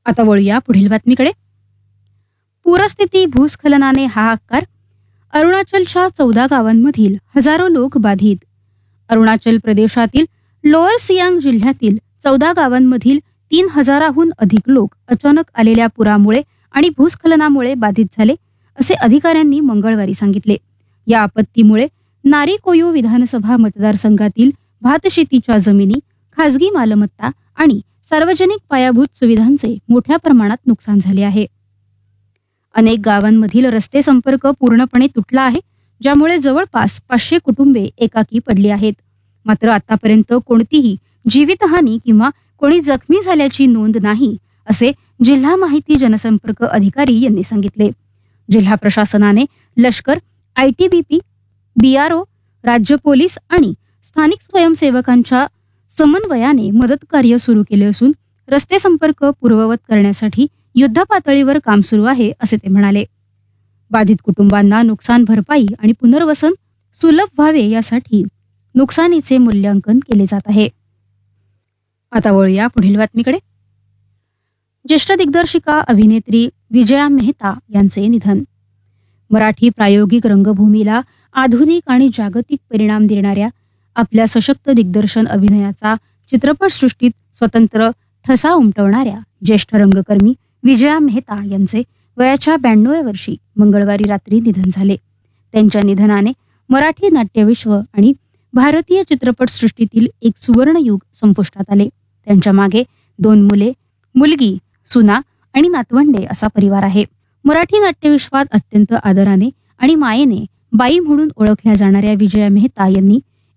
आता वळूया पुढील बातमीकडे. पूरस्थिती, भूस्खलनाने हाहाकार. अरुणाचलच्या 14 गावांमधील हजारो लोक बाधित. अरुणाचल प्रदेशातील लोअर सियांग जिल्ह्यातील 14 गावांमधील 3,000हून अधिक लोक अचानक आलेल्या पुरामुळे आणि भूस्खलनामुळे बाधित झाले, असे अधिकाऱ्यांनी मंगळवारी सांगितले. या आपत्तीमुळे नारी कोयू विधानसभा मतदारसंघातील भातशेतीच्या जमिनी, खासगी मालमत्ता आणि सार्वजनिक पायाभूत सुविधांचे मोठ्या प्रमाणात नुकसान झाले आहे. अनेक गावांमधील रस्ते संपर्क पूर्णपणे तुटला आहे, ज्यामुळे जवळपास 500 कुटुंबे एकाकी पडली आहेत. मात्र आतापर्यंत कोणतीही जीवितहानी किंवा कोणी जखमी झाल्याची नोंद नाही, असे जिल्हा माहिती जनसंपर्क अधिकारी यांनी सांगितले. जिल्हा प्रशासनाने लष्कर, ITBP, BRO, राज्य पोलीस आणि स्थानिक स्वयंसेवकांच्या समन्वयाने मदत कार्य सुरू केले असून रस्ते संपर्क पूर्ववत करण्यासाठी युद्धपातळीवर काम सुरू आहे, असे ते म्हणाले. बाधित कुटुंबांना नुकसान भरपाई आणि पुनर्वसन सुलभ व्हावे यासाठी नुकसानीचे मूल्यांकन केले जात आहे. आता वळूया पुढील बातमीकडे. ज्येष्ठ दिग्दर्शिका अभिनेत्री विजया मेहता यांचे निधन. मराठी प्रायोगिक रंगभूमीला आधुनिक आणि जागतिक परिणाम देणाऱ्या आपल्या सशक्त दिग्दर्शन अभिनयाचा चित्रपटसृष्टीत स्वतंत्र ठसा उमटवणाऱ्या ज्येष्ठ रंगकर्मी विजया मेहता यांचे वयाच्या 92व्या वर्षी मंगळवारी रात्री निधन झाले. त्यांच्या निधनाने मराठी नाट्यविश्व आणि भारतीय चित्रपटसृष्टीतील एक सुवर्णयुग संपुष्टात आले. त्यांच्या मागे 2 मुले, मुलगी, सुना आणि नातवंडे असा परिवार आहे. मराठी नाट्यविश्वात अत्यंत आदराने आणि मायेने बाई म्हणून ओळखल्या जाणाऱ्या विजया मेहता यांनी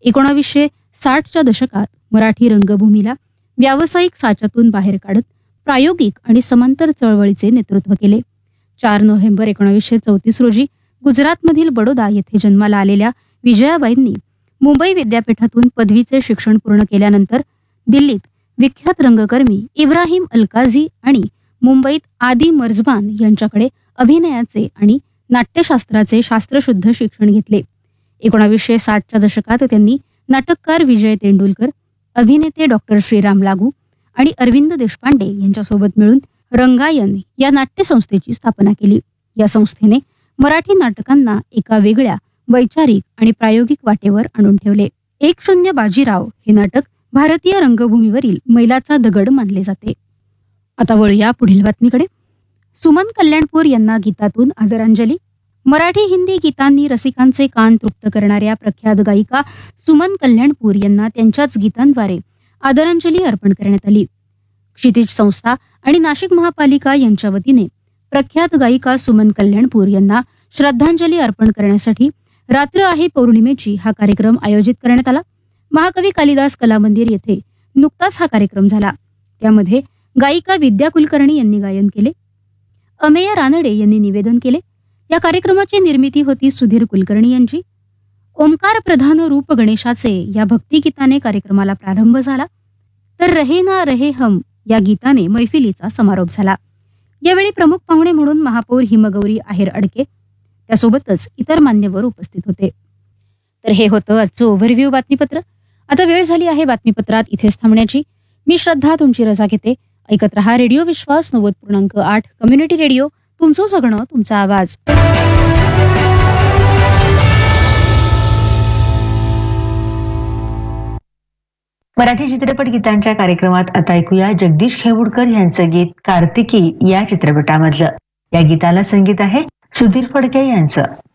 1960च्या दशकात मराठी रंगभूमीला व्यावसायिक साच्यातून बाहेर काढत प्रायोगिक आणि समांतर चळवळीचे नेतृत्व केले. 4 नोव्हेंबर 1934 रोजी गुजरातमधील बडोदा येथे जन्माला आलेल्या विजयाबाईंनी मुंबई विद्यापीठातून पदवीचे शिक्षण पूर्ण केल्यानंतर दिल्लीत विख्यात रंगकर्मी इब्राहिम अलकाझी आणि मुंबईत आदी मर्झबान यांच्याकडे अभिनयाचे आणि नाट्यशास्त्राचे शास्त्रशुद्ध शिक्षण घेतले. 1960च्या दशकात त्यांनी नाटककार विजय तेंडुलकर, अभिनेते डॉक्टर श्रीराम लागू आणि अरविंद देशपांडे यांच्यासोबत मिळून रंगायन या नाट्यसंस्थेची स्थापना केली. या संस्थेने मराठी नाटकांना एका वेगळ्या वैचारिक आणि प्रायोगिक वाटेवर आणून ठेवले. 1-0 बाजीराव हे नाटक भारतीय रंगभूमीवरील मैलाचा दगड मानले जाते. आता वळूया पुढील बातमीकडे. सुमन कल्याणपूर यांना गीतातून आदरांजली. मराठी हिंदी गीतांनी रसिकांचे कान तृप्त करणाऱ्या प्रख्यात गायिका सुमन कल्याणपूर यांना त्यांच्याच गीतांद्वारे आदरांजली अर्पण करण्यात आली. क्षितिज संस्था आणि नाशिक महापालिका यांच्या वतीने प्रख्यात गायिका सुमन कल्याणपूर यांना श्रद्धांजली अर्पण करण्यासाठी रात्र आहे पौर्णिमेची हा कार्यक्रम आयोजित करण्यात आला. महाकवी कालिदास कला मंदिर येथे नुकताच हा कार्यक्रम झाला. त्यामध्ये गायिका विद्या कुलकर्णी यांनी गायन केले. अमेय रानडे यांनी निवेदन केले. या कार्यक्रमाची निर्मिती होती सुधीर कुलकर्णी यांची. ओंकार प्रधान रूप गणेशाचे या भक्तिगीताने कार्यक्रमाला प्रारंभ झाला, तर रहे ना रहे हम या गीताने मैफिलीचा समारोप झाला. यावेळी प्रमुख पाहुणे म्हणून महापौर हिमगौरी आहेर अडके, त्यासोबतच इतर मान्यवर उपस्थित होते. तर हे होतं आजचं ओव्हरव्ह्यू बातमीपत्र. आता वेळ झाली आहे बातमीपत्रात इथेच थांबण्याची. मी श्रद्धा तुमची रजा घेते. ऐकत रहा रेडिओ विश्वास 90.8 कम्युनिटी रेडिओ, तुमचं जगणं तुमचा आवाज. मराठी चित्रपट गीतांच्या कार्यक्रमात आता ऐकूया जगदीश खेवुडकर यांचं गीत कार्तिकी या चित्रपटामधलं. या गीताला संगीत आहे सुधीर फडके यांचं.